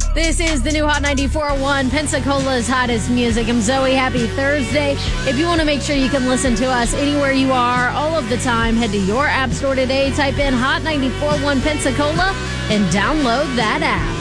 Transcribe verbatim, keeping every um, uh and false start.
This is the new Hot ninety-four point one, Pensacola's hottest music. I'm Zoe. Happy Thursday. If you want to make sure you can listen to us anywhere you are, all of the time, head to your app store today, type in Hot ninety-four point one Pensacola, and download that app.